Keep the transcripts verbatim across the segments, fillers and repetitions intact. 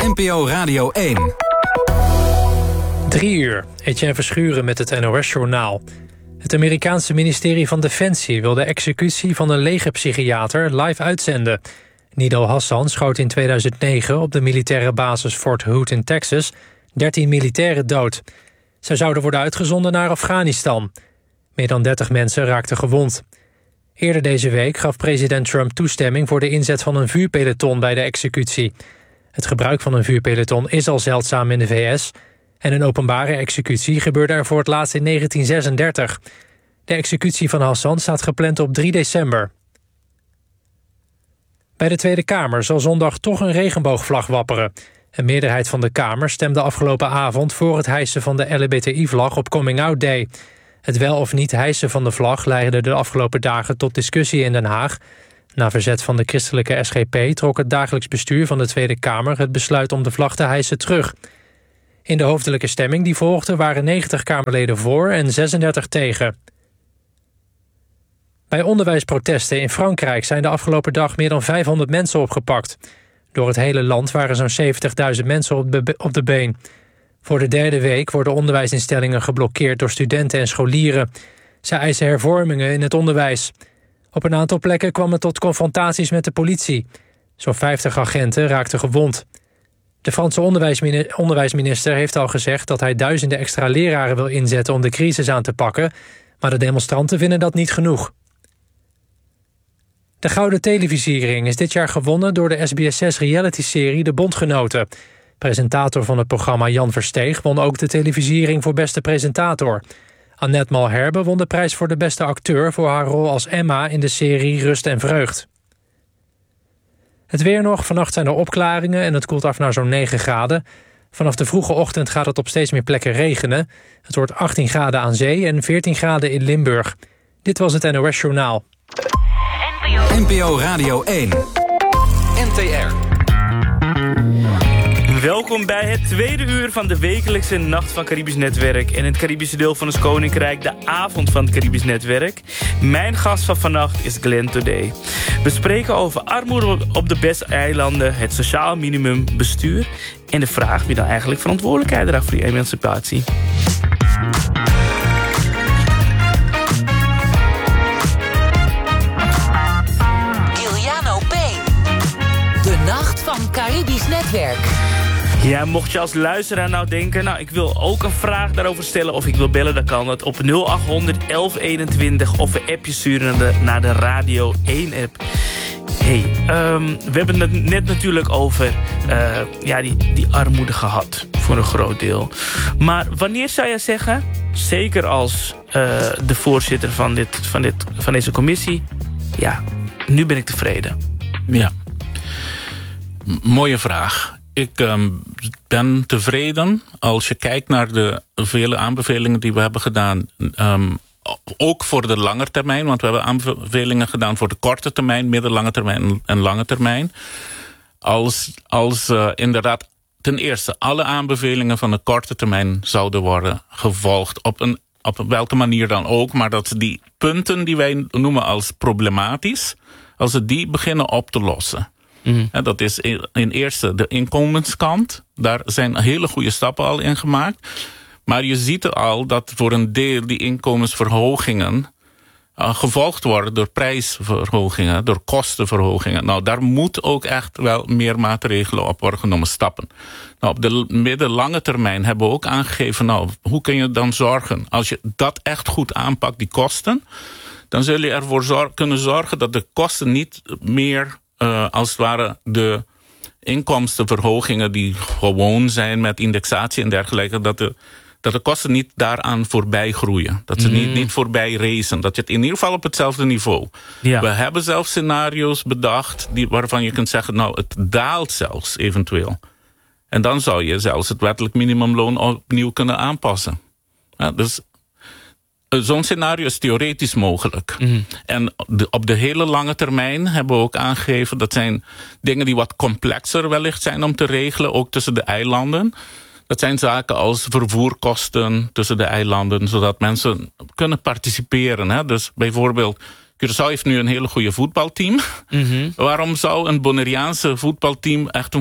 N P O Radio één. Drie uur, Etienne Verschuren met het N O S-journaal. Het Amerikaanse ministerie van Defensie wil de executie van een legerpsychiater live uitzenden. Nidal Hassan schoot in tweeduizend negen op de militaire basis Fort Hood in Texas dertien militairen dood. Zij zouden worden uitgezonden naar Afghanistan. Meer dan dertig mensen raakten gewond. Eerder deze week gaf president Trump toestemming voor de inzet van een vuurpeloton bij de executie. Het gebruik van een vuurpeloton is al zeldzaam in de V S... en een openbare executie gebeurde er voor het laatst in negentien zesendertig. De executie van Hassan staat gepland op drie december. Bij de Tweede Kamer zal zondag toch een regenboogvlag wapperen. Een meerderheid van de Kamer stemde afgelopen avond voor het hijsen van de L H B T I-vlag op Coming Out Day. Het wel of niet hijsen van de vlag leidde de afgelopen dagen tot discussie in Den Haag. Na verzet van de christelijke S G P trok het dagelijks bestuur van de Tweede Kamer het besluit om de vlag te hijsen terug. In de hoofdelijke stemming die volgde waren negentig Kamerleden voor en zesendertig tegen. Bij onderwijsprotesten in Frankrijk zijn de afgelopen dag meer dan vijfhonderd mensen opgepakt. Door het hele land waren zo'n zeventigduizend mensen op de, op de been. Voor de derde week worden onderwijsinstellingen geblokkeerd door studenten en scholieren. Zij eisen hervormingen in het onderwijs. Op een aantal plekken kwam het tot confrontaties met de politie. Zo'n vijftig agenten raakten gewond. De Franse onderwijsminister heeft al gezegd dat hij duizenden extra leraren wil inzetten om de crisis aan te pakken, maar de demonstranten vinden dat niet genoeg. De Gouden Televisiering is dit jaar gewonnen door de S B S zes reality-serie De Bondgenoten. Presentator van het programma Jan Versteeg won ook de televisiering voor beste presentator. Annette Malherbe won de prijs voor de beste acteur voor haar rol als Emma in de serie Rust en Vreugd. Het weer nog. Vannacht zijn er opklaringen en het koelt af naar zo'n negen graden. Vanaf de vroege ochtend gaat het op steeds meer plekken regenen. Het wordt achttien graden aan zee en veertien graden in Limburg. Dit was het N O S-journaal. N P O Radio één. N T R. Welkom bij het tweede uur van de wekelijkse Nacht van Caribisch Netwerk. In het Caribische deel van ons koninkrijk de avond van het Caribisch Netwerk. Mijn gast van vannacht is Glenn Today. We spreken over armoede op de Best-eilanden, het sociaal minimumbestuur en de vraag wie dan eigenlijk verantwoordelijkheid draagt voor die emancipatie. Giuliano P. De Nacht van Caribisch Netwerk. Ja, mocht je als luisteraar nou denken, nou, ik wil ook een vraag daarover stellen of ik wil bellen, dan kan dat op nul achthonderd elf eenentwintig of een appje sturen naar de, naar de Radio één app. Hey, um, we hebben het net natuurlijk over uh, ja, die, die armoede gehad, voor een groot deel. Maar wanneer zou je zeggen, zeker als uh, de voorzitter van, dit, van, dit, van deze commissie, ja, nu ben ik tevreden? Ja, M- mooie vraag. Ik um, ben tevreden als je kijkt naar de vele aanbevelingen die we hebben gedaan. Um, ook voor de lange termijn, want we hebben aanbevelingen gedaan voor de korte termijn, middellange termijn en lange termijn. Als, als uh, inderdaad ten eerste alle aanbevelingen van de korte termijn zouden worden gevolgd op een op welke manier dan ook, maar dat die punten die wij noemen als problematisch, als we die beginnen op te lossen. Mm-hmm. En dat is in, in eerste de inkomenskant. Daar zijn hele goede stappen al in gemaakt. Maar je ziet al dat voor een deel die inkomensverhogingen uh, gevolgd worden door prijsverhogingen, door kostenverhogingen. Nou, daar moet ook echt wel meer maatregelen op worden genomen, stappen. Nou, op de middellange termijn hebben we ook aangegeven, nou, hoe kun je dan zorgen, als je dat echt goed aanpakt, die kosten, dan zul je ervoor zor- kunnen zorgen dat de kosten niet meer Uh, als het ware de inkomstenverhogingen die gewoon zijn met indexatie en dergelijke, dat de, dat de kosten niet daaraan voorbij groeien. Dat ze mm. niet, niet voorbij racen. Dat je het in ieder geval op hetzelfde niveau. Ja. We hebben zelfs scenario's bedacht die, waarvan je kunt zeggen, nou, het daalt zelfs eventueel. En dan zou je zelfs het wettelijk minimumloon opnieuw kunnen aanpassen. Ja, dus zo'n scenario is theoretisch mogelijk. Mm. En de, op de hele lange termijn hebben we ook aangegeven, dat zijn dingen die wat complexer wellicht zijn om te regelen, ook tussen de eilanden. Dat zijn zaken als vervoerkosten tussen de eilanden, zodat mensen kunnen participeren. Hè? Dus bijvoorbeeld, Curaçao heeft nu een hele goede voetbalteam. Mm-hmm. Waarom zou een Bonaireaanse voetbalteam echt een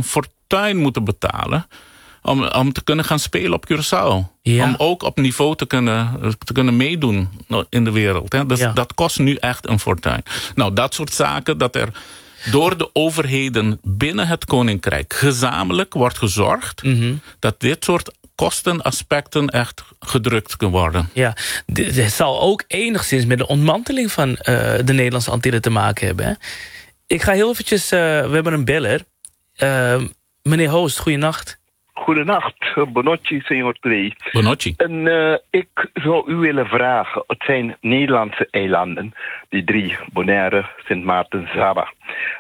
fortuin moeten betalen om, om te kunnen gaan spelen op Curaçao. Ja. Om ook op niveau te kunnen, te kunnen meedoen in de wereld. Hè. Dus ja. Dat kost nu echt een fortuin. Nou, dat soort zaken, dat er door de overheden binnen het Koninkrijk gezamenlijk wordt gezorgd, mm-hmm. dat dit soort kostenaspecten echt gedrukt kunnen worden. Ja, dit zal ook enigszins met de ontmanteling van uh, de Nederlandse Antillen te maken hebben. Hè? Ik ga heel eventjes, uh, we hebben een beller. Uh, meneer Hoost, goeienacht. Goedenacht, Bonocci, senor Trey. Bonocci. En uh, ik zou u willen vragen, het zijn Nederlandse eilanden, die drie, Bonaire, Sint Maarten, Saba.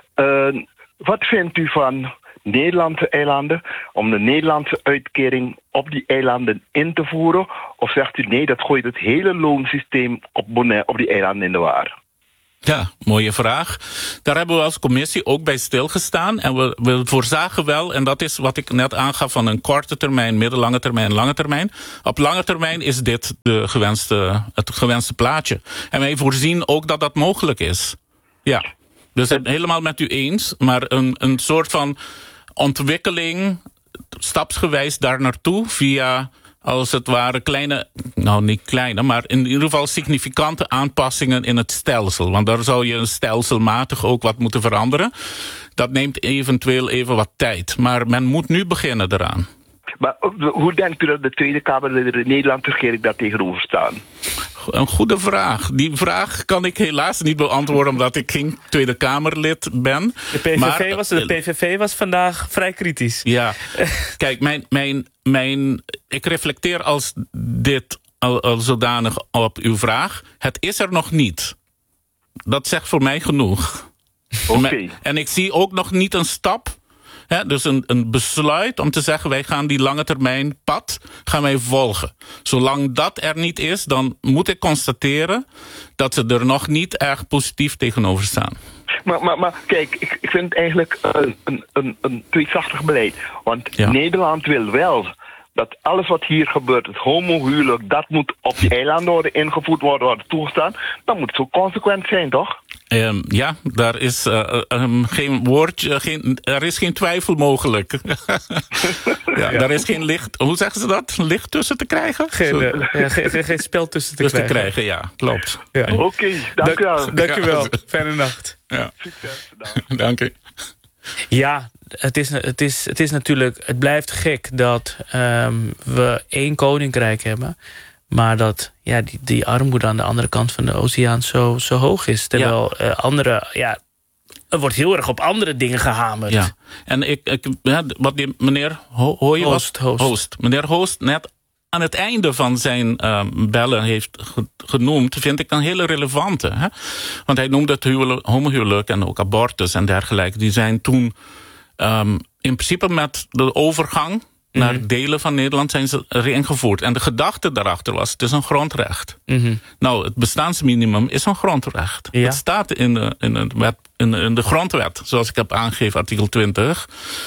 Uh, wat vindt u van Nederlandse eilanden om de Nederlandse uitkering op die eilanden in te voeren? Of zegt u nee, dat gooit het hele loonsysteem op, Bonaire, op die eilanden in de war? Ja, mooie vraag. Daar hebben we als commissie ook bij stilgestaan. En we, we voorzagen wel, en dat is wat ik net aangaf van een korte termijn, middellange termijn, lange termijn. Op lange termijn is dit de gewenste, het gewenste plaatje. En wij voorzien ook dat dat mogelijk is. Ja, dus ik ben helemaal met u eens. Maar een, een soort van ontwikkeling, stapsgewijs daar naartoe via, als het ware, kleine, nou niet kleine, maar in ieder geval significante aanpassingen in het stelsel. Want daar zou je stelselmatig ook wat moeten veranderen. Dat neemt eventueel even wat tijd. Maar men moet nu beginnen eraan. Maar hoe denkt u dat de Tweede Kamer en de Nederlandse regering daar tegenover staan? Een goede vraag. Die vraag kan ik helaas niet beantwoorden omdat ik geen Tweede Kamerlid ben. De P V V, maar, was, de P V V was vandaag vrij kritisch. Ja, kijk, mijn, mijn, mijn, ik reflecteer als dit al, al zodanig op uw vraag. Het is er nog niet. Dat zegt voor mij genoeg. Okay. En ik zie ook nog niet een stap. He, dus een, een besluit om te zeggen, wij gaan die lange termijn pad gaan wij volgen. Zolang dat er niet is, dan moet ik constateren dat ze er nog niet erg positief tegenover staan. Maar, maar, maar kijk, ik, ik vind het eigenlijk een, een, een, een tweeslachtig beleid. Want ja. Nederland wil wel dat alles wat hier gebeurt, het homohuwelijk, dat moet op die eilanden worden ingevoerd worden, worden toegestaan. Dan moet het zo consequent zijn, toch? Um, ja, daar is uh, um, geen woordje, geen, er is geen twijfel mogelijk. ja, ja. Daar is geen licht, hoe zeggen ze dat? Licht tussen te krijgen? Geen, uh, ja, geen, geen, geen spel tussen te tussen krijgen. te krijgen, ja, klopt. Ja. Oké, okay, dank u wel. Dank u wel. Fijne nacht. Ja. Succes. Dank u. Ja, het is, het, is, het is natuurlijk, het blijft gek dat um, we één koninkrijk hebben, maar dat ja, die, die armoede aan de andere kant van de oceaan zo, zo hoog is. Terwijl ja. uh, andere, ja, er wordt heel erg op andere dingen gehamerd. Ja, en ik, ik ja, wat die meneer Ho- Hooy Hoost, Hoost. Hoost. Meneer Hoost net aan het einde van zijn uh, bellen heeft ge- genoemd, vind ik een hele relevante. Hè? Want hij noemde het huwelijk, homohuwelijk en ook abortus en dergelijke. Die zijn toen um, in principe met de overgang mm-hmm. naar delen van Nederland zijn ze reingevoerd. En de gedachte daarachter was, het is een grondrecht. Mm-hmm. Nou, het bestaansminimum is een grondrecht. Ja. Het staat in de, in, de wet, in, de, in de grondwet, zoals ik heb aangegeven, artikel twintig.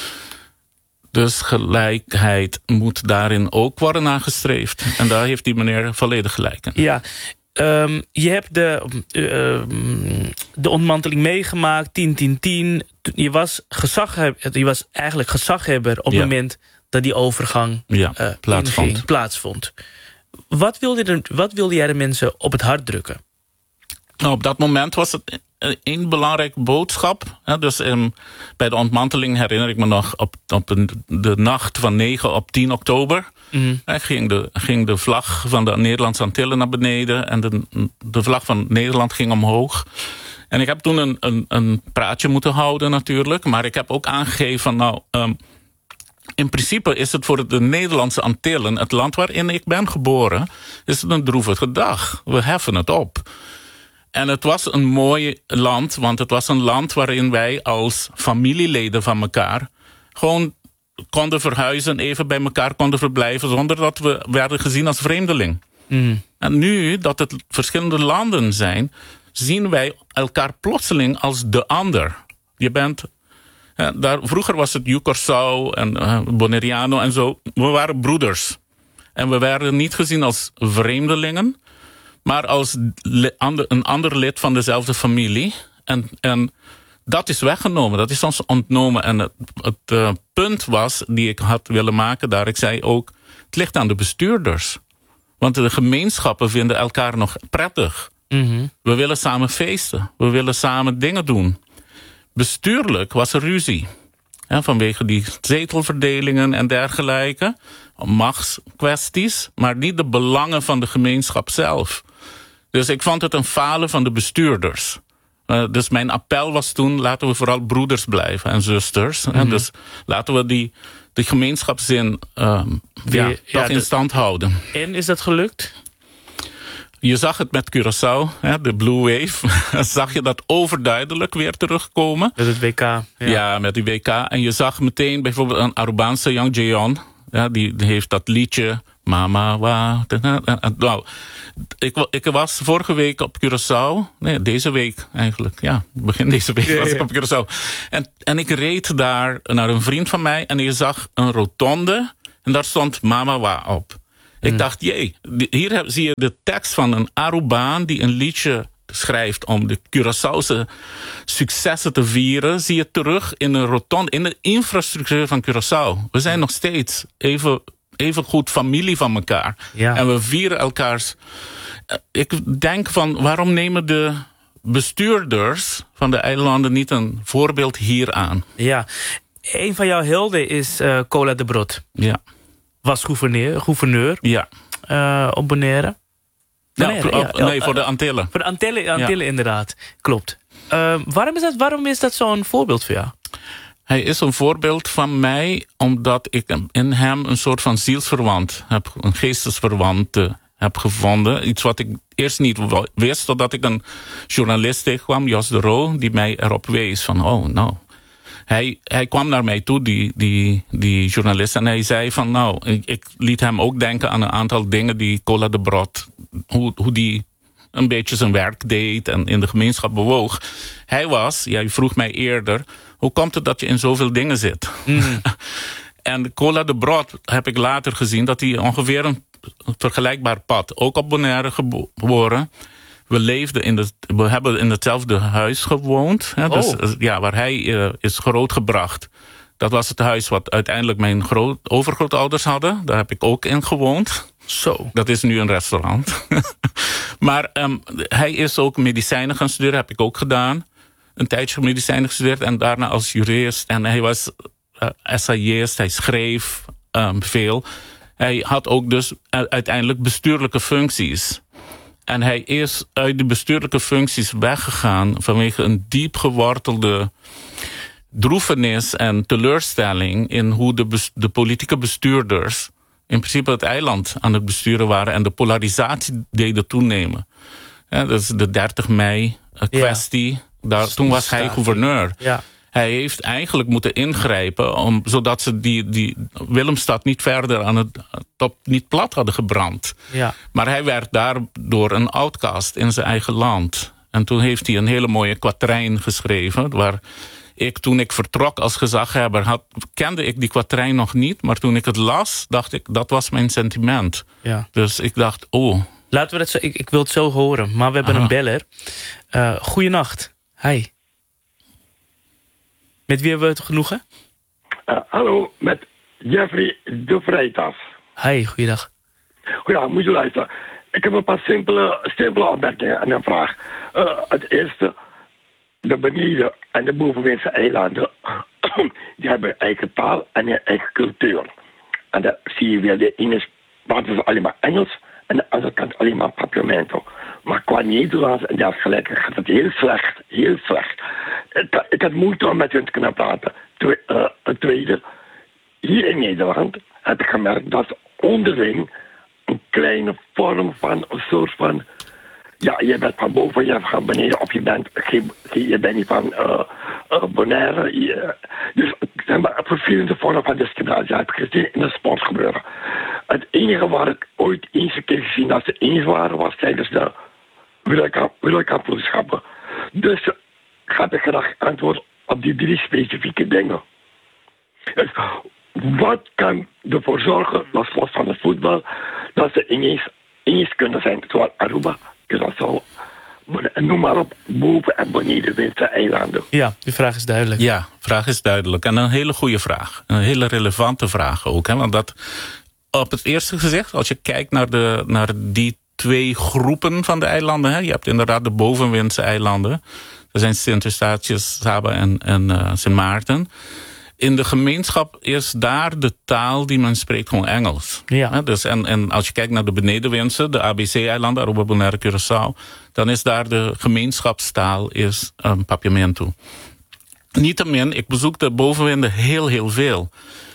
Dus gelijkheid moet daarin ook worden nagestreefd. En daar heeft die meneer volledig gelijk in. Ja, um, je hebt de, uh, de ontmanteling meegemaakt, tien tien tien. Je was, gezaghebber, je was eigenlijk gezaghebber op het ja. moment dat die overgang ja, uh, plaatsvond. inging, plaatsvond. Wat wilde, de, wat wilde jij de mensen op het hart drukken? Nou, op dat moment was het één belangrijke boodschap. Hè, dus um, bij de ontmanteling herinner ik me nog op, op de, de nacht van negen op tien oktober. Mm. Hè, ging, de, ging de vlag van de Nederlandse Antillen naar beneden. En de, de vlag van Nederland ging omhoog. En ik heb toen een, een, een praatje moeten houden natuurlijk. Maar ik heb ook aangegeven van nou, um, in principe is het voor de Nederlandse Antillen, het land waarin ik ben geboren, is het een droevige dag. We heffen het op. En het was een mooi land, want het was een land waarin wij als familieleden van elkaar gewoon konden verhuizen, even bij elkaar konden verblijven, zonder dat we werden gezien als vreemdeling. Mm. En nu dat het verschillende landen zijn, zien wij elkaar plotseling als de ander. Je bent, ja, daar, vroeger was het Curaçao en uh, Bonaireano en zo. We waren broeders. En we werden niet gezien als vreemdelingen, maar als le- ander, een ander lid van dezelfde familie. En, en dat is weggenomen, dat is ons ontnomen. En het, het uh, punt punt was die ik had willen maken daar. Ik zei ook, het ligt aan de bestuurders. Want de gemeenschappen vinden elkaar nog prettig. Mm-hmm. We willen samen feesten. We willen samen dingen doen. Bestuurlijk was er ruzie. Ja, vanwege die zetelverdelingen en dergelijke. Machtskwesties. Maar niet de belangen van de gemeenschap zelf. Dus ik vond het een falen van de bestuurders. Uh, dus mijn appel was toen, laten we vooral broeders blijven en zusters. Mm-hmm. En dus laten we die, die gemeenschapszin um, ja, ja, toch in stand houden. En is dat gelukt? Je zag het met Curaçao, hè, de Blue Wave. Zag je dat overduidelijk weer terugkomen. Met het W K. Ja, ja met die W K. En je zag meteen bijvoorbeeld een Arubaanse Young Jeon. Ja, die, die heeft dat liedje... Mama, wa... Nou, ik, ik was vorige week op Curaçao. Nee, deze week eigenlijk. Ja, begin deze week was ik op Curaçao. En, en ik reed daar naar een vriend van mij... en je zag een rotonde... en daar stond Mama, wa op. Ik mm. dacht, jee, hier heb, zie je de tekst van een Arubaan... die een liedje schrijft om de Curaçaose successen te vieren... zie je terug in een rotonde, in de infrastructuur van Curaçao. We zijn nog steeds even... even goed familie van elkaar. Ja. En we vieren elkaars... Ik denk van, waarom nemen de bestuurders van de eilanden niet een voorbeeld hier aan? Ja, een van jouw helden is uh, Cola de Brot. Ja. Was gouverneur, gouverneur ja. Uh, op Bonaire. Bonaire ja, ja, nee, voor de Antillen. Voor de Antillen, Antillen ja. inderdaad. Klopt. Uh, waarom is dat, waarom is dat zo'n voorbeeld voor jou? Hij is een voorbeeld van mij, omdat ik in hem een soort van zielsverwant heb, een geestesverwant uh, heb gevonden. Iets wat ik eerst niet wist, totdat ik een journalist tegenkwam, Jos de Roo, die mij erop wees van, oh, nou. Hij, hij kwam naar mij toe, die, die, die journalist, en hij zei van, nou, ik, ik liet hem ook denken aan een aantal dingen die Cola de Brot, hoe, hoe die een beetje zijn werk deed en in de gemeenschap bewoog. Hij was, jij vroeg mij eerder, hoe komt het dat je in zoveel dingen zit? Mm. En Cola de Brot heb ik later gezien dat hij ongeveer een vergelijkbaar pad, ook op Bonaire geboren. We leefden in de, we hebben in hetzelfde huis gewoond. Hè, dus, oh. ja, waar hij uh, is grootgebracht. Dat was het huis wat uiteindelijk mijn groot, overgrootouders hadden. Daar heb ik ook in gewoond. Zo. Dat is nu een restaurant. Maar um, hij is ook medicijnen gaan studeren, heb ik ook gedaan. Een tijdje medicijnen gestudeerd en daarna als jurist. En hij was uh, essayist, hij schreef um, veel. Hij had ook dus uiteindelijk bestuurlijke functies. En hij is uit de bestuurlijke functies weggegaan vanwege een diep gewortelde droefenis en teleurstelling in hoe de, bes- de politieke bestuurders in principe het eiland aan het besturen waren en de polarisatie deden toenemen. Ja, dat is de dertig mei kwestie. Ja. Daar, toen was hij gouverneur. Ja. Hij heeft eigenlijk moeten ingrijpen om, zodat ze die, die Willemstad niet verder aan het top niet plat hadden gebrand. Ja. Maar hij werd daardoor een outcast in zijn eigen land. En toen heeft hij een hele mooie kwatrijn geschreven, waar ik toen ik vertrok als gezaghebber had, kende ik die kwatrijn nog niet, maar toen ik het las, dacht ik, dat was mijn sentiment. Ja. Dus ik dacht, oh. Laten we dat zo, ik, ik wil het zo horen, maar we hebben Aha. een beller. Uh, goeienacht. Hi. Met wie hebben we het genoegen? Uh, hallo, met Jeffrey de Vrijtas. Hi, goeiedag. Ja, moet je luisteren. Ik heb een paar simpele, simpele opmerkingen en een vraag. Uh, het eerste, de beneden- en de bovenwindse eilanden, die hebben eigen taal en een eigen cultuur. En dan zie je weer, de ene praten ze alleen maar Engels en de andere kant alleen maar Papiamento. Maar qua Nederlands en dergelijke gaat het heel slecht, heel slecht. Ik, ik had moeite om met hun te kunnen praten. Twe, uh, het tweede, hier in Nederland heb ik gemerkt dat onderling een kleine vorm van, een soort van, ja, je bent van boven, je bent van beneden, of je bent, je bent niet van uh, uh, Bonaire. Je, dus zeg maar, vervelende vorm van discriminatie heb ik gezien in de sportgebeuren. Het enige waar ik ooit eens een keer gezien dat ze eens waren, was tijdens de wereldkampioenschappen. Dus heb ik graag antwoord op die drie specifieke dingen. Dus, wat kan ervoor zorgen, los van het voetbal, dat ze ineens, ineens kunnen zijn, zoals Aruba, Curaçao, noem maar op, boven- en benedenwindse eilanden? Ja, die vraag is duidelijk. Ja, de vraag is duidelijk. En een hele goede vraag. Een hele relevante vraag ook. Hè? Want dat, op het eerste gezicht, als je kijkt naar, de, naar die twee groepen van de eilanden. Hè? Je hebt inderdaad de bovenwindse eilanden. Dat zijn Sint-Eustatius, Saba en, en uh, Sint Maarten. In de gemeenschap is daar de taal die men spreekt gewoon Engels. Ja. He, dus en, en als je kijkt naar de benedenwindse, de A B C-eilanden, Aruba, Bonaire, Curaçao, dan is daar de gemeenschapstaal is um, Papiamento. Niettemin, ik bezoek de bovenwinden heel, heel veel.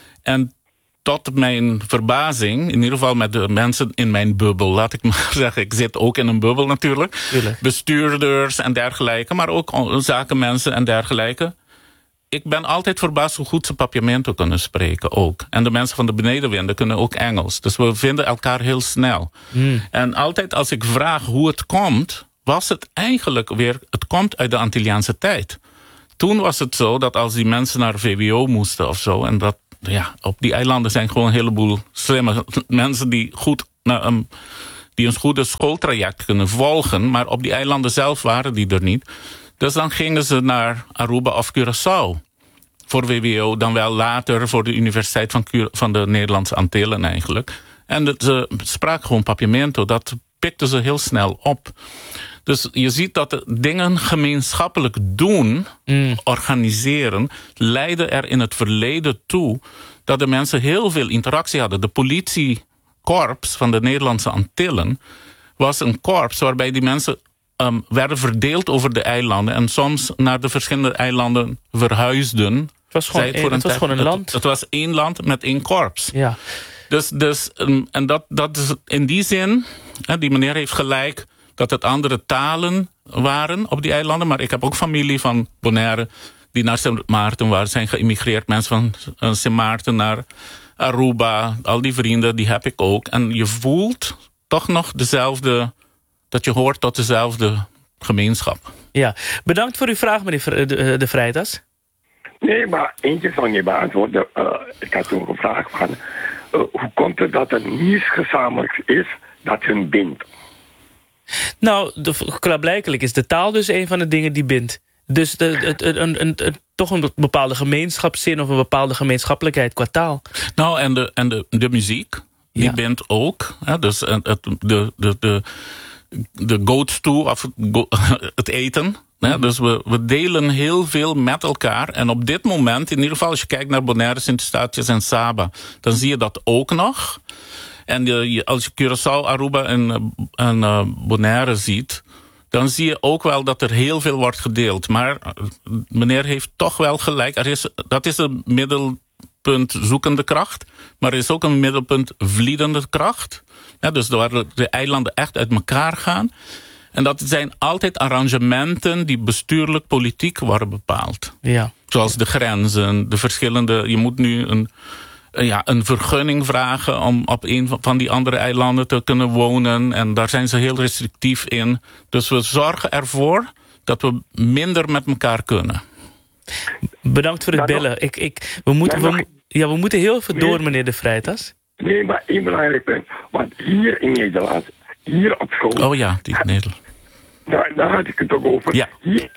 En tot mijn verbazing, in ieder geval met de mensen in mijn bubbel, laat ik maar zeggen, ik zit ook in een bubbel natuurlijk. Tuurlijk. Bestuurders en dergelijke, maar ook zakenmensen en dergelijke. Ik ben altijd verbaasd hoe goed ze Papiamento kunnen spreken ook. En de mensen van de benedenwinden kunnen ook Engels. Dus we vinden elkaar heel snel. Mm. En altijd als ik vraag hoe het komt, was het eigenlijk weer, het komt uit de Antilliaanse tijd. Toen was het zo dat als die mensen naar V W O moesten of zo, en dat, ja, op die eilanden zijn gewoon een heleboel slimme mensen die goed nou, um, die een goede schooltraject kunnen volgen, maar op die eilanden zelf waren die er niet. Dus dan gingen ze naar Aruba of Curaçao voor W W O, dan wel later voor de Universiteit van, Cura- van de Nederlandse Antillen eigenlijk. En de, ze spraken gewoon Papiamento, dat pikten ze heel snel op. Dus je ziet dat de dingen gemeenschappelijk doen, mm. organiseren, leidde er in het verleden toe dat de mensen heel veel interactie hadden. De politiekorps van de Nederlandse Antillen was een korps waarbij die mensen um, werden verdeeld over de eilanden en soms naar de verschillende eilanden verhuisden. Het was gewoon, het een, het was gewoon een land. Het, het was één land met één korps. Ja. Dus, dus um, en dat, dat is in die zin, hè, die meneer heeft gelijk dat het andere talen waren op die eilanden. Maar ik heb ook familie van Bonaire die naar Sint Maarten waren, zijn geïmmigreerd. Mensen van uh, Sint Maarten naar Aruba. Al die vrienden, die heb ik ook. En je voelt toch nog dezelfde, dat je hoort tot dezelfde gemeenschap. Ja, bedankt voor uw vraag, meneer De, de Freitas. Nee, maar eentje zal niet beantwoorden. Uh, ik had toen gevraagd van, uh, hoe komt het dat er niets gezamenlijks is dat hun bindt? Nou, de, klaarblijkelijk is de taal dus een van de dingen die bindt. Dus de, het, een, een, een, een, toch een bepaalde gemeenschapszin of een bepaalde gemeenschappelijkheid qua taal. Nou, en de, en de, de muziek, die ja. bindt ook. Hè, dus het, de, de, de, de goats toe, of het, go, het eten. Hè, mm. Dus we, we delen heel veel met elkaar. En op dit moment, in ieder geval als je kijkt naar Bonaire, Sint-Eustatius en Saba, dan zie je dat ook nog. En de, als je Curaçao, Aruba en, en uh, Bonaire ziet, dan zie je ook wel dat er heel veel wordt gedeeld. Maar meneer heeft toch wel gelijk. Er is, dat is een middelpunt zoekende kracht. Maar er is ook een middelpunt vliedende kracht. Ja, dus waar de eilanden echt uit elkaar gaan. En dat zijn altijd arrangementen die bestuurlijk politiek worden bepaald. Ja. Zoals de grenzen, de verschillende. Je moet nu een, ja, een vergunning vragen om op een van die andere eilanden te kunnen wonen. En daar zijn ze heel restrictief in. Dus we zorgen ervoor dat we minder met elkaar kunnen. Bedankt voor het bellen. Ik, ik, we, moeten, we, ja, we moeten heel even door, meneer De Freitas. Nee, maar één belangrijk punt. Want hier in Nederland, hier op school... Oh ja, die Nederland. Daar, daar had ik het ook over. Ja. Hier.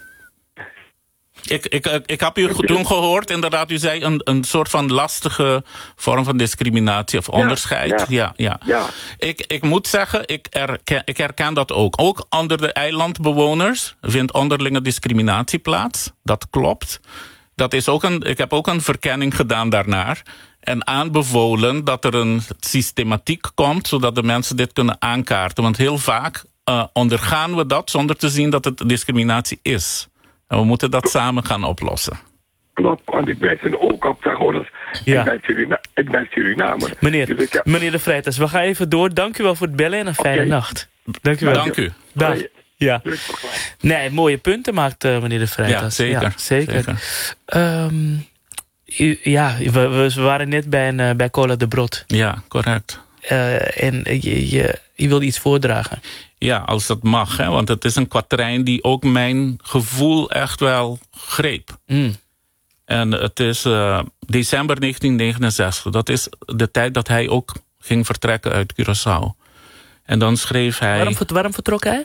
Ik, ik, ik heb u toen gehoord, inderdaad, u zei een, een soort van lastige vorm van discriminatie of onderscheid. Ja, ja. ja. ja. Ik, ik moet zeggen, ik herken, ik herken dat ook. Ook onder de eilandbewoners vindt onderlinge discriminatie plaats. Dat klopt. Dat is ook een, ik heb ook een verkenning gedaan daarnaar. En aanbevolen dat er een systematiek komt, zodat de mensen dit kunnen aankaarten. Want heel vaak uh, ondergaan we dat zonder te zien dat het discriminatie is. En we moeten dat samen gaan oplossen. Klopt, want ik ben ook op Vergoeders. Ja. Ik ben Surina- ik ben Surinamer. Meneer, dus ik heb... meneer De Freitas, we gaan even door. Dank u wel voor het bellen en een fijne okay. nacht. Dank u wel. Dank u. Dag. Ja. Nee, mooie punten maakt uh, meneer De Freitas. Ja, zeker. Ja, zeker. zeker. Um, u, ja, we, we waren net bij, een, uh, bij Cola de Brod. Ja, correct. Uh, en je, je, je wilde iets voordragen. Ja, als dat mag. Hè, want het is een kwatrijn die ook mijn gevoel echt wel greep. Mm. En het is uh, december negentien negenenzestig. Dat is de tijd dat hij ook ging vertrekken uit Curaçao. En dan schreef hij... Waarom, waarom vertrok hij?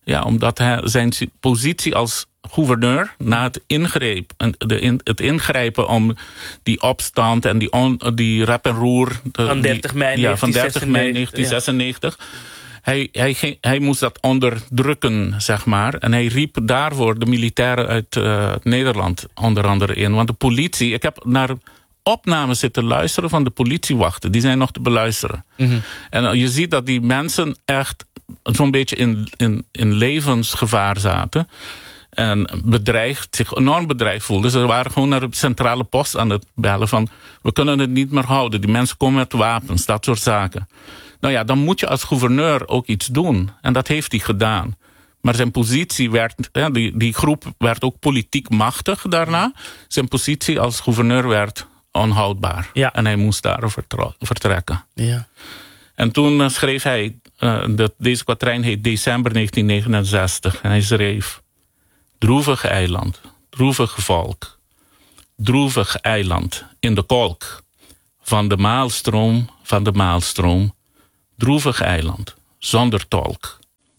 Ja, omdat hij zijn positie als gouverneur na het, ingreep, de in, het ingrijpen om die opstand en die, on, die rep en roer... De, van dertig mei ja, van dertig mei negentien zesennegentig. Ja. Hij, hij, hij moest dat onderdrukken, zeg maar. En hij riep daarvoor de militairen uit uh, Nederland onder andere in. Want de politie... Ik heb naar opnames zitten luisteren van de politiewachten. Die zijn nog te beluisteren. Mm-hmm. En je ziet dat die mensen echt zo'n beetje in, in, in levensgevaar zaten. En bedreigd, zich enorm bedreigd voelden. Ze waren gewoon naar de centrale post aan het bellen van... we kunnen het niet meer houden. Die mensen komen met wapens, dat soort zaken. Nou ja, dan moet je als gouverneur ook iets doen. En dat heeft hij gedaan. Maar zijn positie werd... Ja, die, die groep werd ook politiek machtig daarna. Zijn positie als gouverneur werd onhoudbaar. Ja. En hij moest daarover vertrekken. Ja. En toen uh, schreef hij... Uh, dat, deze kwatrijn heet December negentien negenenzestig. En hij schreef... Droevig eiland, droevig volk. Droevig eiland in de kolk. Van de maalstroom, van de maalstroom... Droevig eiland, zonder tolk.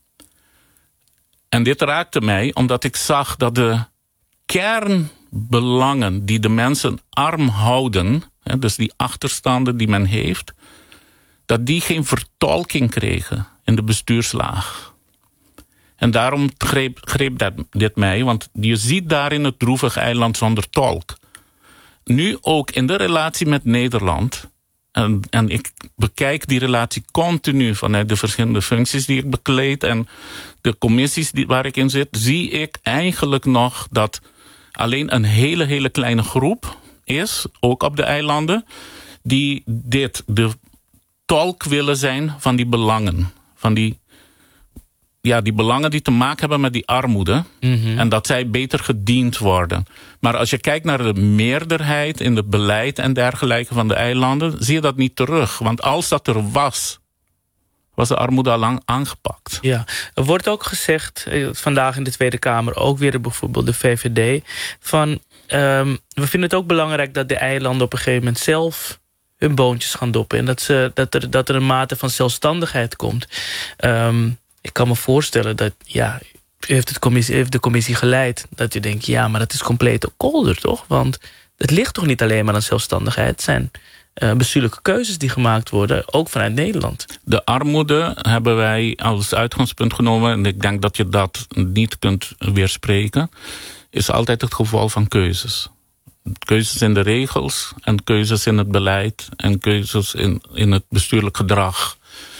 En dit raakte mij omdat ik zag dat de kernbelangen die de mensen arm houden... dus die achterstanden die men heeft... dat die geen vertolking kregen in de bestuurslaag. En daarom greep, greep dat, dit mij, want je ziet daarin het droevig eiland zonder tolk. Nu ook in de relatie met Nederland... En, en ik bekijk die relatie continu vanuit de verschillende functies die ik bekleed... en de commissies die, waar ik in zit, zie ik eigenlijk nog dat alleen een hele, hele kleine groep is, ook op de eilanden... die dit, de tolk willen zijn van die belangen. Van die, ja, die belangen die te maken hebben met die armoede. Mm-hmm. En dat zij beter gediend worden. Maar als je kijkt naar de meerderheid in het beleid en dergelijke van de eilanden... zie je dat niet terug. Want als dat er was, was de armoede al lang aangepakt. Ja, er wordt ook gezegd, vandaag in de Tweede Kamer... ook weer bijvoorbeeld de V V D... van um, we vinden het ook belangrijk dat de eilanden op een gegeven moment zelf... hun boontjes gaan doppen. En dat, ze, dat, er, dat er een mate van zelfstandigheid komt. Um, ik kan me voorstellen dat... ja. U heeft, het commissie, heeft de commissie geleid dat u denkt... ja, maar dat is complete kolder, toch? Want het ligt toch niet alleen maar aan zelfstandigheid. Het zijn uh, bestuurlijke keuzes die gemaakt worden, ook vanuit Nederland. De armoede hebben wij als uitgangspunt genomen... en ik denk dat je dat niet kunt weerspreken... is altijd het geval van keuzes. Keuzes in de regels en keuzes in het beleid... en keuzes in, in het bestuurlijk gedrag...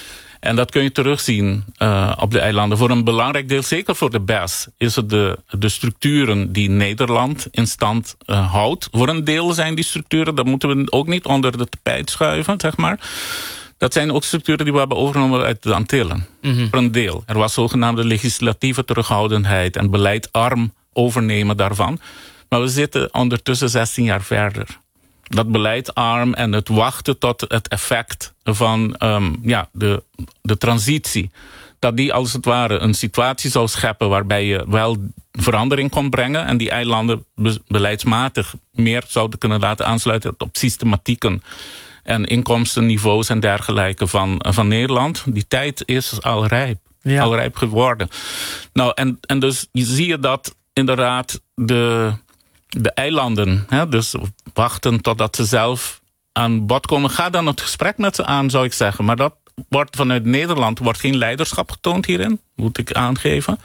En dat kun je terugzien uh, op de eilanden. Voor een belangrijk deel, zeker voor de B E S... is het de, de structuren die Nederland in stand uh, houdt. Voor een deel zijn die structuren... dat moeten we ook niet onder de tapijt schuiven, zeg maar. Dat zijn ook structuren die we hebben overgenomen uit de Antillen. Mm-hmm. Voor een deel. Er was zogenaamde legislatieve terughoudendheid... en beleidarm overnemen daarvan. Maar we zitten ondertussen zestien jaar verder. Dat beleidarm en het wachten tot het effect van um, ja, de, de transitie. Dat die als het ware een situatie zou scheppen waarbij je wel verandering kon brengen. En die eilanden be- beleidsmatig meer zouden kunnen laten aansluiten op systematieken. En inkomstenniveaus en dergelijke van, van Nederland. Die tijd is al rijp. Ja. Al rijp geworden. Nou, en, en dus zie je dat inderdaad de... De eilanden, hè, dus wachten totdat ze zelf aan bod komen. Ga dan het gesprek met ze aan, zou ik zeggen. Maar dat wordt vanuit Nederland wordt geen leiderschap getoond hierin, moet ik aangeven.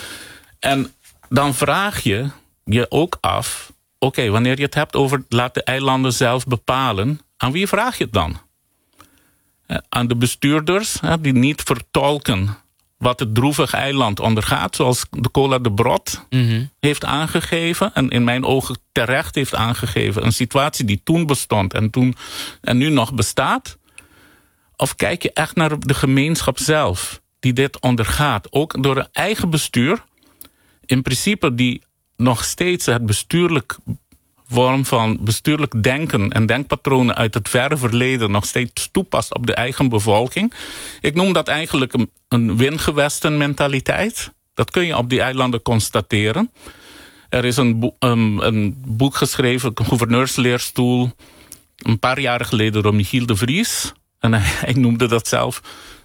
En dan vraag je je ook af... oké, okay, wanneer je het hebt over laat de eilanden zelf bepalen... aan wie vraag je het dan? Aan de bestuurders, hè, die niet vertolken... wat het droevig eiland ondergaat, zoals de Cola de Brod mm-hmm. heeft aangegeven... en in mijn ogen terecht heeft aangegeven... een situatie die toen bestond en, toen, en nu nog bestaat? Of kijk je echt naar de gemeenschap zelf die dit ondergaat? Ook door een eigen bestuur, in principe die nog steeds het bestuurlijk... vorm van bestuurlijk denken en denkpatronen uit het verre verleden nog steeds toepast op de eigen bevolking. Ik noem dat eigenlijk een, een windgewestenmentaliteit. Dat kun je op die eilanden constateren. Er is een, boek, um, een boek geschreven, een gouverneursleerstoel, een paar jaren geleden door Michiel de Vries. En hij, hij noemde dat zelf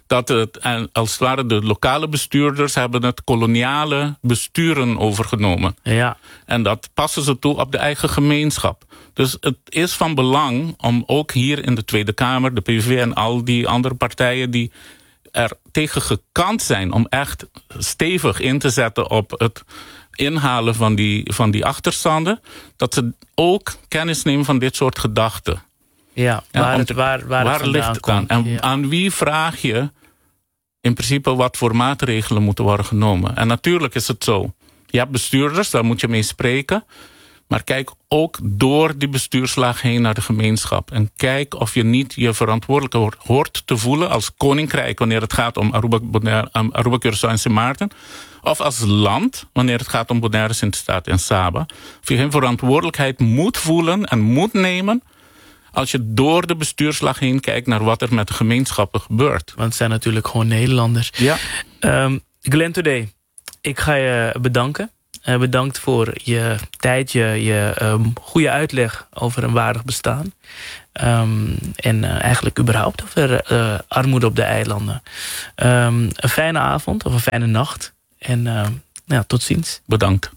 dat het, en als het ware de lokale bestuurders hebben het koloniale besturen overgenomen. Ja. En dat passen ze toe op de eigen gemeenschap. Dus het is van belang om ook hier in de Tweede Kamer, de P V V en al die andere partijen die er tegen gekant zijn om echt stevig in te zetten op het inhalen van die, van die achterstanden, dat ze ook kennis nemen van dit soort gedachten. Ja, waar, ja, het, waar, waar, waar het ligt het komt. aan? En Ja. aan wie vraag je in principe wat voor maatregelen moeten worden genomen? En natuurlijk is het zo. Je hebt bestuurders, daar moet je mee spreken. Maar kijk ook door die bestuurslaag heen naar de gemeenschap. En kijk of je niet je verantwoordelijkheid hoort te voelen als koninkrijk wanneer het gaat om Aruba, Bonaire, um, Aruba Curaçao en Sint Maarten. Of als land wanneer het gaat om Bonaire, Sint-Staat en Saba. Of je geen verantwoordelijkheid moet voelen en moet nemen als je door de bestuurslag heen kijkt naar wat er met de gemeenschappen gebeurt. Want het zijn natuurlijk gewoon Nederlanders. Ja. Um, Glenn Today, ik ga je bedanken. Uh, bedankt voor je tijd, je, je um, goede uitleg over een waardig bestaan. Um, en uh, eigenlijk überhaupt over uh, armoede op de eilanden. Um, een fijne avond of een fijne nacht. En uh, ja, tot ziens. Bedankt.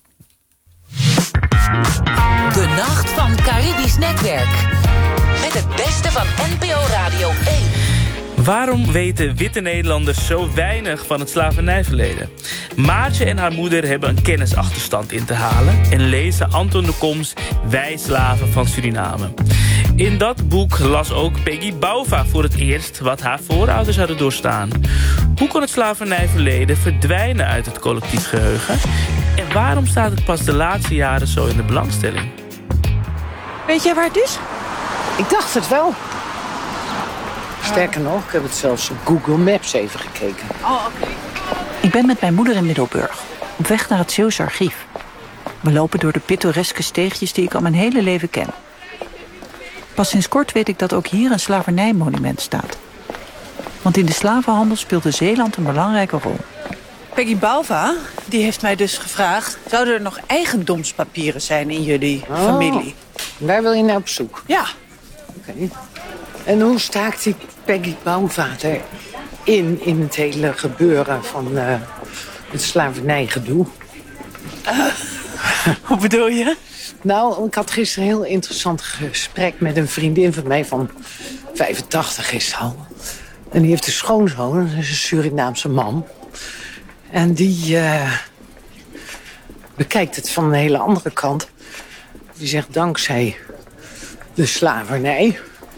De Nacht van Caribisch Netwerk. Met het beste van N P O Radio één. Waarom weten witte Nederlanders zo weinig van het slavernijverleden? Maartje en haar moeder hebben een kennisachterstand in te halen en lezen Anton de Koms Wij slaven van Suriname. In dat boek las ook Peggy Bouva voor het eerst wat haar voorouders hadden doorstaan. Hoe kon het slavernijverleden verdwijnen uit het collectief geheugen? En waarom staat het pas de laatste jaren zo in de belangstelling? Weet jij waar het is? Ik dacht het wel. Sterker nog, ik heb het zelfs op Google Maps even gekeken. Oh, oké. Okay. Ik ben met mijn moeder in Middelburg, op weg naar het Zeeuws archief. We lopen door de pittoreske steegjes die ik al mijn hele leven ken. Pas sinds kort weet ik dat ook hier een slavernijmonument staat. Want in de slavenhandel speelde Zeeland een belangrijke rol. Peggy Bouva, die heeft mij dus gevraagd, zouden er nog eigendomspapieren zijn in jullie oh, familie? Waar wil je nou op zoek? Ja. Oké. Okay. En hoe staakt die Peggy Bouva erin in het hele gebeuren van uh, het slavernijgedoe? Uh, hoe bedoel je? Nou, ik had gisteren een heel interessant gesprek met een vriendin van mij van vijfentachtig is het al. En die heeft een schoonzoon, dat is een Surinaamse man. En die uh, bekijkt het van een hele andere kant. Die zegt, dankzij de slavernij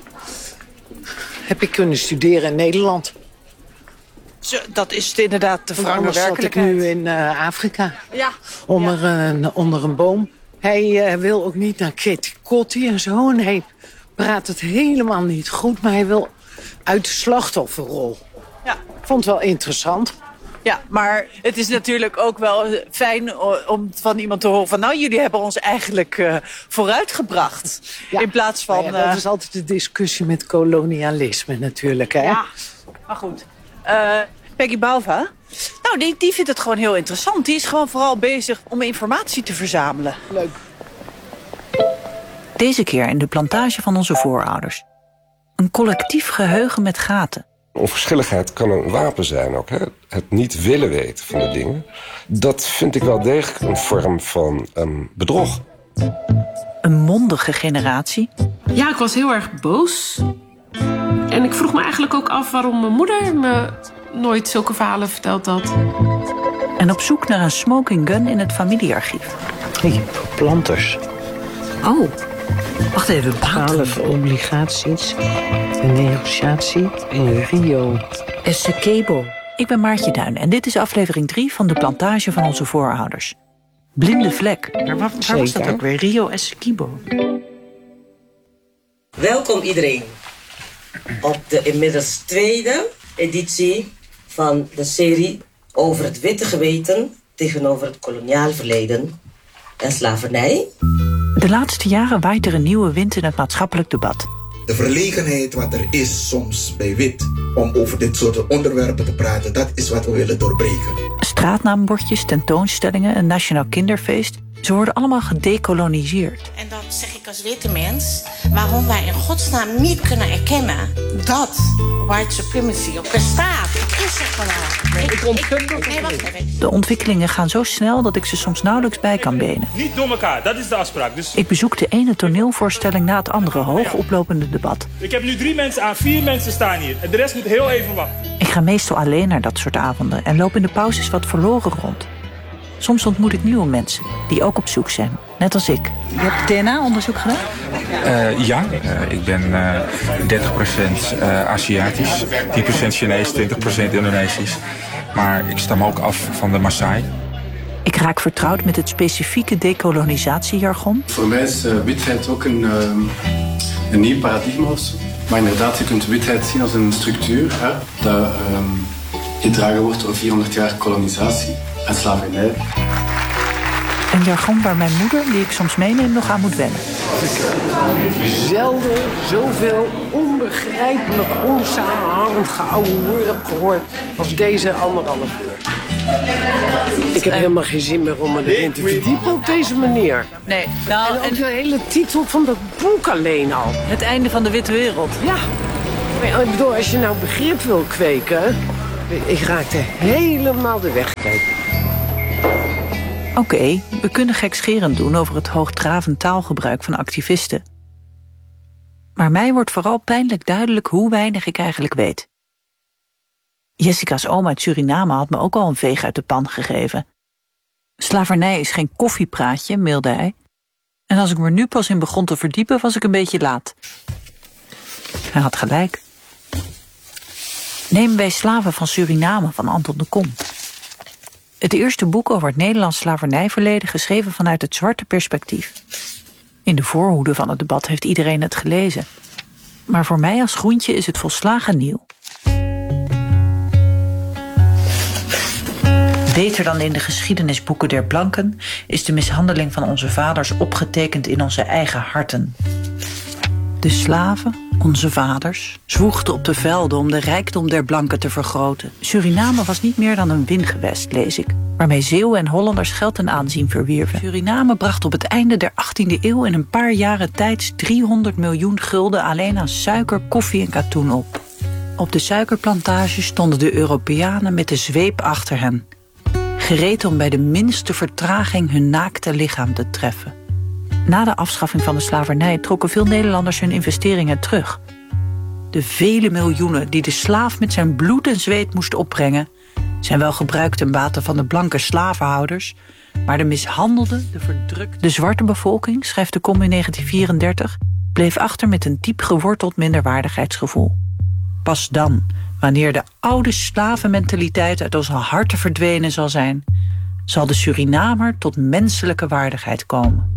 heb ik kunnen studeren in Nederland. Zo, dat is inderdaad de wrange werkelijkheid. Zat ik nu in uh, Afrika. Ja. Onder, ja. Een, onder een boom. Hij uh, wil ook niet naar Kitty Kotti en zo. En hij praat het helemaal niet goed. Maar hij wil uit de slachtofferrol. Ja. Ik vond het wel interessant. Ja, maar het is natuurlijk ook wel fijn om van iemand te horen van, nou, jullie hebben ons eigenlijk uh, vooruitgebracht. Ja. In plaats van... Ja, dat is altijd de discussie met kolonialisme natuurlijk, hè? Ja, maar goed. Uh, Peggy Bouva, nou, die, die vindt het gewoon heel interessant. Die is gewoon vooral bezig om informatie te verzamelen. Leuk. Deze keer in de plantage van onze voorouders. Een collectief geheugen met gaten. Onverschilligheid kan een wapen zijn ook. Hè? Het niet willen weten van de dingen. Dat vind ik wel degelijk een vorm van um, bedrog. Een mondige generatie. Ja, ik was heel erg boos. En ik vroeg me eigenlijk ook af waarom mijn moeder me nooit zulke verhalen verteld had. En op zoek naar een smoking gun in het familiearchief. Hey, planters. Oh, wacht even. twaalf obligaties. Een negociatie in Rio. Essequibo. Ik ben Maartje Duin en dit is aflevering drie van de plantage van onze voorouders. Blinde vlek. Maar waar, waar was dat ook weer? Rio Essequibo. Welkom iedereen op de inmiddels tweede editie van de serie over het witte geweten tegenover het koloniaal verleden en slavernij. De laatste jaren waait er een nieuwe wind in het maatschappelijk debat. De verlegenheid wat er is soms bij wit om over dit soort onderwerpen te praten, dat is wat we willen doorbreken. Straatnaambordjes, tentoonstellingen, een nationaal kinderfeest. Ze worden allemaal gedekoloniseerd. En dat zeg ik als witte mens, waarom wij in godsnaam niet kunnen erkennen dat white supremacy op bestaat. Dat is er gewoon. Nee, ik ontken dat. Nee, wacht even. De ontwikkelingen gaan zo snel dat ik ze soms nauwelijks bij kan benen. Niet door elkaar, dat is de afspraak. Dus... Ik bezoek de ene toneelvoorstelling na het andere hoog oplopende debat. Ik heb nu drie mensen aan, vier mensen staan hier. En de rest moet heel even wachten. Ik ga meestal alleen naar dat soort avonden en loop in de pauzes wat verloren rond. Soms ontmoet ik nieuwe mensen die ook op zoek zijn, net als ik. Je hebt D N A-onderzoek gedaan? Uh, ja, uh, ik ben uh, dertig procent uh, Aziatisch, tien procent Chinees, twintig procent Indonesisch. Maar ik stam ook af van de Maasai. Ik raak vertrouwd met het specifieke decolonisatiejargon. Voor mij is uh, witheid ook een, uh, een nieuw paradigma. Maar inderdaad, je kunt witheid zien als een structuur hè, dat uh, gedragen wordt door vierhonderd jaar kolonisatie en slavernij. Een jargon waar mijn moeder, die ik soms meeneem, nog aan moet wennen. Ik heb zelden zoveel onbegrijpelijk, onsamenhangend geouwe woorden heb gehoord als deze anderhalf uur. Ik heb helemaal geen zin meer om me erin te verdiepen op deze manier. Nee, nou, en ook de hele titel van dat boek alleen al. Het einde van de witte wereld. Ja, maar ik bedoel, als je nou begrip wil kweken... Ik raakte helemaal de weg kwijt. Oké, okay, we kunnen gekscherend doen over het hoogdravend taalgebruik van activisten. Maar mij wordt vooral pijnlijk duidelijk hoe weinig ik eigenlijk weet. Jessica's oom uit Suriname had me ook al een veeg uit de pan gegeven. Slavernij is geen koffiepraatje, mailde hij. En als ik me er nu pas in begon te verdiepen, was ik een beetje laat. Hij had gelijk. Neem Wij slaven van Suriname van Anton de Kom. Het eerste boek over het Nederlands slavernijverleden geschreven vanuit het zwarte perspectief. In de voorhoede van het debat heeft iedereen het gelezen. Maar voor mij als groentje is het volslagen nieuw. Beter dan in de geschiedenisboeken der blanken is de mishandeling van onze vaders opgetekend in onze eigen harten. De slaven, onze vaders, zwoegden op de velden om de rijkdom der blanken te vergroten. Suriname was niet meer dan een wingewest, lees ik, waarmee Zeeuwen en Hollanders geld en aanzien verwierven. Suriname bracht op het einde der achttiende eeuw in een paar jaren tijds driehonderd miljoen gulden alleen aan suiker, koffie en katoen op. Op de suikerplantages stonden de Europeanen met de zweep achter hen, gereed om bij de minste vertraging hun naakte lichaam te treffen. Na de afschaffing van de slavernij trokken veel Nederlanders hun investeringen terug. De vele miljoenen die de slaaf met zijn bloed en zweet moest opbrengen, zijn wel gebruikt ten bate van de blanke slavenhouders, maar de mishandelde, de verdrukte, de zwarte bevolking, schrijft de Kom in negentien vierendertig, bleef achter met een diep geworteld minderwaardigheidsgevoel. Pas dan, wanneer de oude slavenmentaliteit uit onze harten verdwenen zal zijn, zal de Surinamer tot menselijke waardigheid komen.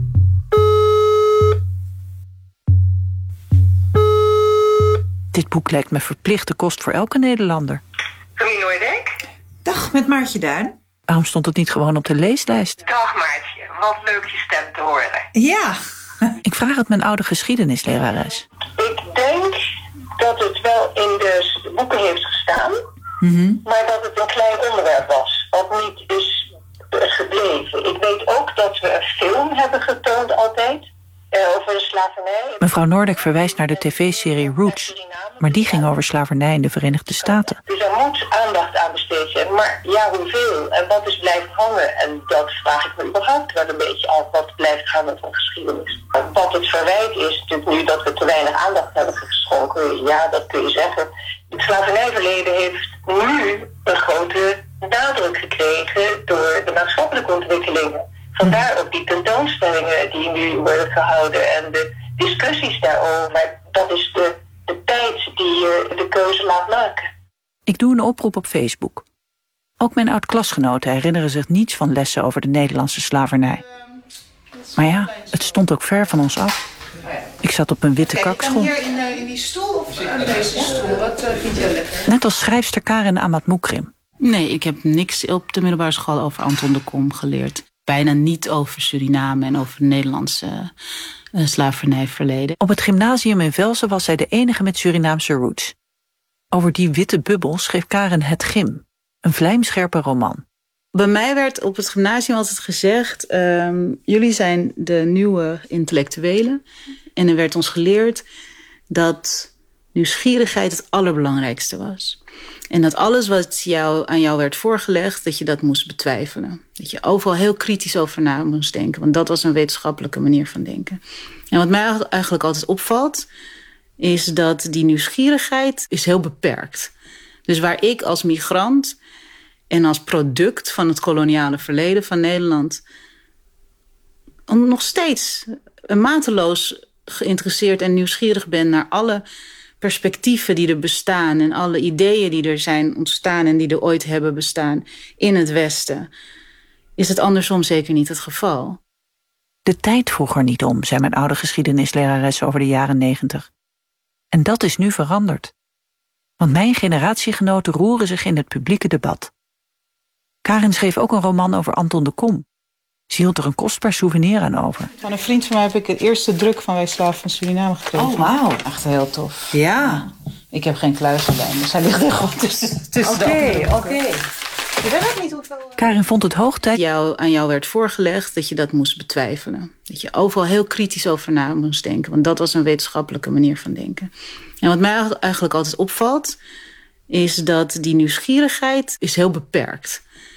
Dit boek lijkt me verplichte kost voor elke Nederlander. Camille Noordijk. Dag, met Maartje Duin. Waarom stond het niet gewoon op de leeslijst? Dag Maartje, wat leuk je stem te horen. Ja. Ik vraag het mijn oude geschiedenislerares. Ik denk dat het wel in de boeken heeft gestaan, Mm-hmm. maar dat het een klein onderwerp was, wat niet is gebleven. Ik weet ook dat we een film hebben getoond altijd, uh, over de slavernij. Mevrouw Noordijk verwijst naar de tv-serie Roots, maar die ging over slavernij in de Verenigde Staten. Dus er moet aandacht aan besteed zijn, maar ja, hoeveel? En wat is blijven hangen? En dat vraag ik me überhaupt wel een beetje af, wat blijft hangen van geschiedenis. Wat het verwijt is natuurlijk nu dat we te weinig aandacht hebben geschonken. Ja, dat kun je zeggen. Het slavernijverleden heeft nu een grote nadruk gekregen door de maatschappelijke ontwikkelingen. Vandaar ook die tentoonstellingen die nu worden gehouden en de discussies daarover. Maar dat is de, de tijd die je de keuze laat maken. Ik doe een oproep op Facebook. Ook mijn oud-klasgenoten herinneren zich niets van lessen over de Nederlandse slavernij. Maar ja, het stond ook ver van ons af. Ik zat op een witte kakschoen. Kijk, je kan hier in, uh, in die stoel of in deze stoel? Wat uh, vind jij lekker? Net als schrijfster Karen Amat Moukrim. Nee, ik heb niks op de middelbare school over Anton de Kom geleerd. Bijna niet over Suriname en over het Nederlandse uh, slavernijverleden. Op het gymnasium in Velsen was zij de enige met Surinaamse roots. Over die witte bubbel schreef Karen Het Gym, een vlijmscherpe roman. Bij mij werd op het gymnasium altijd gezegd, um, jullie zijn de nieuwe intellectuelen. En er werd ons geleerd dat nieuwsgierigheid het allerbelangrijkste was. En dat alles wat jou, aan jou werd voorgelegd, dat je dat moest betwijfelen. Dat je overal heel kritisch over na moest denken. Want dat was een wetenschappelijke manier van denken. En wat mij eigenlijk altijd opvalt, is dat die nieuwsgierigheid is heel beperkt. Dus waar ik als migrant en als product van het koloniale verleden van Nederland nog steeds mateloos geïnteresseerd en nieuwsgierig ben naar alle perspectieven die er bestaan en alle ideeën die er zijn ontstaan en die er ooit hebben bestaan in het Westen, is het andersom zeker niet het geval. De tijd vroeg er niet om, zei mijn oude geschiedenislerares over de jaren negentig. En dat is nu veranderd. Want mijn generatiegenoten roeren zich in het publieke debat. Karin schreef ook een roman over Anton de Kom. Ze hield er een kostbaar souvenir aan over. Van een vriend van mij heb ik het eerste druk van Wij Slaven van Suriname gekregen. Oh, wauw. Echt heel tof. Ja. Ik heb geen kluisgordijn, dus hij ligt er gewoon tussen. tussen Oké, oké. Je weet ook niet hoeveel... Karin vond het hoog tijd jou, aan jou werd voorgelegd dat je dat moest betwijfelen. Dat je overal heel kritisch over na moest denken. Want dat was een wetenschappelijke manier van denken. En wat mij eigenlijk altijd opvalt, is dat die nieuwsgierigheid is heel beperkt.